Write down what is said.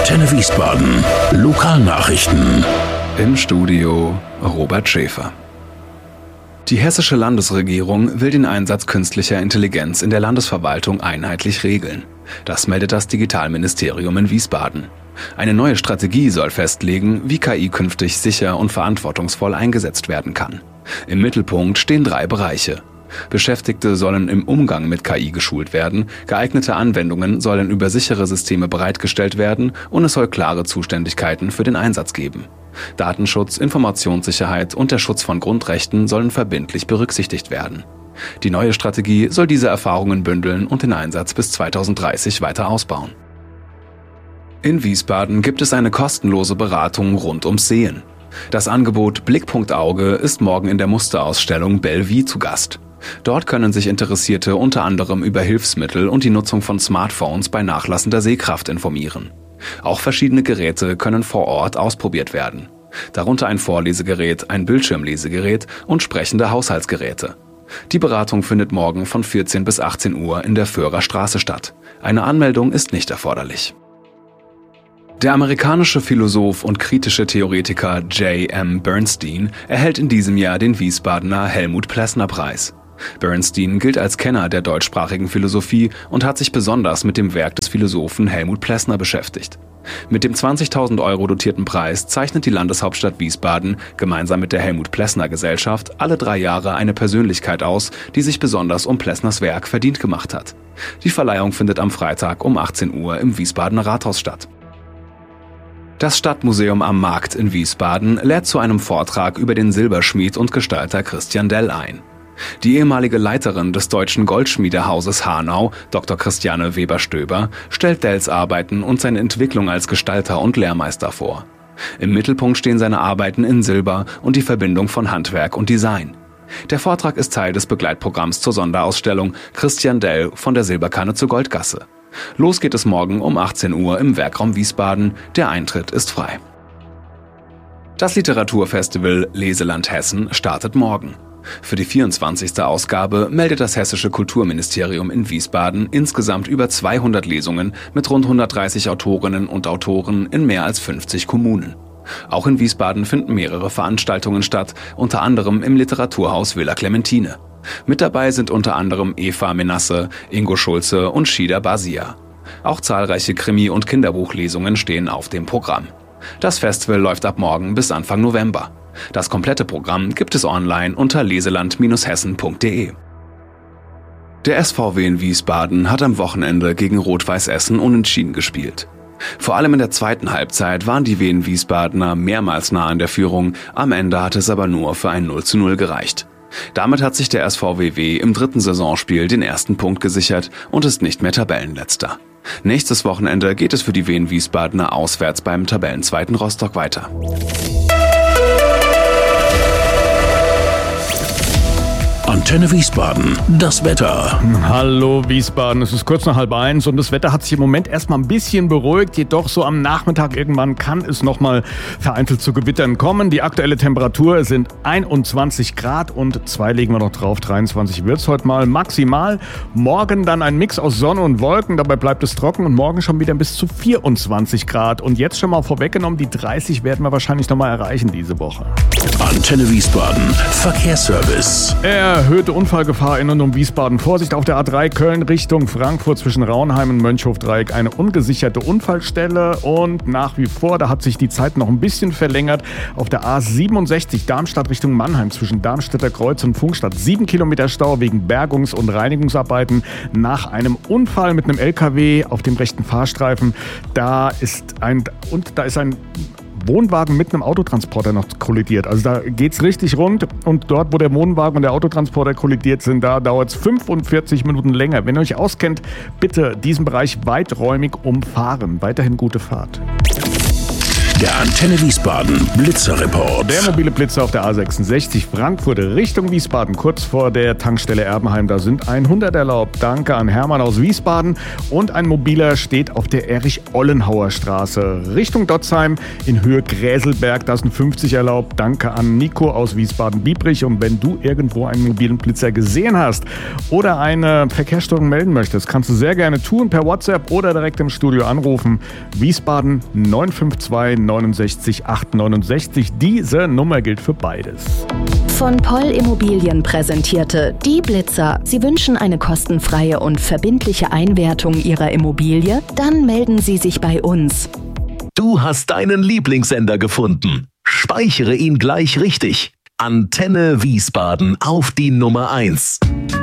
Antenne Wiesbaden. Lokalnachrichten. Im Studio Robert Schäfer. Die hessische Landesregierung will den Einsatz künstlicher Intelligenz in der Landesverwaltung einheitlich regeln. Das meldet das Digitalministerium in Wiesbaden. Eine neue Strategie soll festlegen, wie KI künftig sicher und verantwortungsvoll eingesetzt werden kann. Im Mittelpunkt stehen 3 Bereiche. Beschäftigte sollen im Umgang mit KI geschult werden, geeignete Anwendungen sollen über sichere Systeme bereitgestellt werden und es soll klare Zuständigkeiten für den Einsatz geben. Datenschutz, Informationssicherheit und der Schutz von Grundrechten sollen verbindlich berücksichtigt werden. Die neue Strategie soll diese Erfahrungen bündeln und den Einsatz bis 2030 weiter ausbauen. In Wiesbaden gibt es eine kostenlose Beratung rund ums Sehen. Das Angebot Blickpunkt Auge ist morgen in der Musterausstellung Bellevue zu Gast. Dort können sich Interessierte unter anderem über Hilfsmittel und die Nutzung von Smartphones bei nachlassender Sehkraft informieren. Auch verschiedene Geräte können vor Ort ausprobiert werden. Darunter ein Vorlesegerät, ein Bildschirmlesegerät und sprechende Haushaltsgeräte. Die Beratung findet morgen von 14 bis 18 Uhr in der Föhrer Straße statt. Eine Anmeldung ist nicht erforderlich. Der amerikanische Philosoph und kritische Theoretiker J.M. Bernstein erhält in diesem Jahr den Wiesbadener Helmut-Plessner-Preis. Bernstein gilt als Kenner der deutschsprachigen Philosophie und hat sich besonders mit dem Werk des Philosophen Helmut Plessner beschäftigt. Mit dem 20.000 € dotierten Preis zeichnet die Landeshauptstadt Wiesbaden gemeinsam mit der Helmut-Plessner-Gesellschaft alle 3 Jahre eine Persönlichkeit aus, die sich besonders um Plessners Werk verdient gemacht hat. Die Verleihung findet am Freitag um 18 Uhr im Wiesbadener Rathaus statt. Das Stadtmuseum am Markt in Wiesbaden lädt zu einem Vortrag über den Silberschmied und Gestalter Christian Dell ein. Die ehemalige Leiterin des Deutschen Goldschmiedehauses Hanau, Dr. Christiane Weber-Stöber, stellt Dells Arbeiten und seine Entwicklung als Gestalter und Lehrmeister vor. Im Mittelpunkt stehen seine Arbeiten in Silber und die Verbindung von Handwerk und Design. Der Vortrag ist Teil des Begleitprogramms zur Sonderausstellung Christian Dell von der Silberkanne zur Goldgasse. Los geht es morgen um 18 Uhr im Werkraum Wiesbaden. Der Eintritt ist frei. Das Literaturfestival Leseland Hessen startet morgen. Für die 24. Ausgabe meldet das Hessische Kulturministerium in Wiesbaden insgesamt über 200 Lesungen mit rund 130 Autorinnen und Autoren in mehr als 50 Kommunen. Auch in Wiesbaden finden mehrere Veranstaltungen statt, unter anderem im Literaturhaus Villa Clementine. Mit dabei sind unter anderem Eva Menasse, Ingo Schulze und Shida Basia. Auch zahlreiche Krimi- und Kinderbuchlesungen stehen auf dem Programm. Das Festival läuft ab morgen bis Anfang November. Das komplette Programm gibt es online unter leseland-hessen.de. Der SVW in Wiesbaden hat am Wochenende gegen Rot-Weiß Essen unentschieden gespielt. Vor allem in der zweiten Halbzeit waren die Wien-Wiesbadener mehrmals nah an der Führung, am Ende hat es aber nur für ein 0:0 gereicht. Damit hat sich der SVW im 3. Saisonspiel den ersten Punkt gesichert und ist nicht mehr Tabellenletzter. Nächstes Wochenende geht es für die Wien-Wiesbadener auswärts beim Tabellenzweiten Rostock weiter. Antenne Wiesbaden, das Wetter. Hallo Wiesbaden, es ist kurz nach 12:30 und das Wetter hat sich im Moment erstmal ein bisschen beruhigt, jedoch so am Nachmittag irgendwann kann es nochmal vereinzelt zu Gewittern kommen. Die aktuelle Temperatur sind 21 Grad und 2 legen wir noch drauf, 23 wird es heute mal maximal. Morgen dann ein Mix aus Sonne und Wolken, dabei bleibt es trocken und morgen schon wieder bis zu 24 Grad. Und jetzt schon mal vorweggenommen, die 30 werden wir wahrscheinlich nochmal erreichen diese Woche. Antenne Wiesbaden, Verkehrsservice. Erhöhte Unfallgefahr in und um Wiesbaden. Vorsicht auf der A3 Köln Richtung Frankfurt zwischen Raunheim und Mönchhofdreieck. Eine ungesicherte Unfallstelle und nach wie vor, da hat sich die Zeit noch ein bisschen verlängert. Auf der A67 Darmstadt Richtung Mannheim zwischen Darmstädter Kreuz und Funkstadt. 7 Kilometer Stau wegen Bergungs- und Reinigungsarbeiten nach einem Unfall mit einem LKW auf dem rechten Fahrstreifen. Da ist ein Wohnwagen mit einem Autotransporter noch kollidiert. Also da geht's richtig rund und dort, wo der Wohnwagen und der Autotransporter kollidiert sind, da dauert es 45 Minuten länger. Wenn ihr euch auskennt, bitte diesen Bereich weiträumig umfahren. Weiterhin gute Fahrt. Der Antenne Wiesbaden Blitzerreport. Der mobile Blitzer auf der A66 Frankfurt Richtung Wiesbaden, kurz vor der Tankstelle Erbenheim. Da sind 100 erlaubt. Danke an Hermann aus Wiesbaden. Und ein mobiler steht auf der Erich-Ollenhauer Straße Richtung Dotzheim in Höhe Gräselberg. Da sind 50 erlaubt. Danke an Nico aus Wiesbaden-Biebrich. Und wenn du irgendwo einen mobilen Blitzer gesehen hast oder eine Verkehrsstörung melden möchtest, kannst du sehr gerne tun, per WhatsApp oder direkt im Studio anrufen. Wiesbaden 952 69 869. Diese Nummer gilt für beides. Von Poll Immobilien präsentierte die Blitzer. Sie wünschen eine kostenfreie und verbindliche Einwertung Ihrer Immobilie? Dann melden Sie sich bei uns. Du hast deinen Lieblingssender gefunden. Speichere ihn gleich richtig. Antenne Wiesbaden auf die Nummer 1.